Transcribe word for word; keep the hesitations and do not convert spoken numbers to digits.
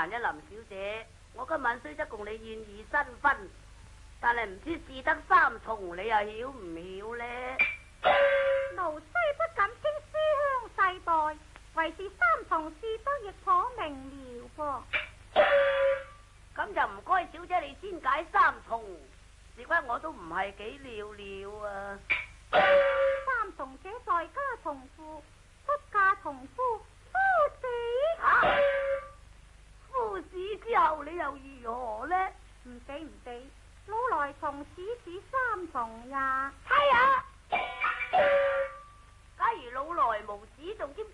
閒一林小姐，我今晚雖則共你願意新婚，但係唔知試得三重，你又曉唔曉呢？ 奴雖不敢稱書香世代，為是三重試得亦頗明了噃。 咁就唔該小姐你先解三重，事關我都唔係幾了了啊。 三重者在家同父，出嫁同夫，夫死。 啊！夫死之後你又如何呢？ 唔死唔死，老來從此是三重呀。 係啊！假如老來無子，仲兼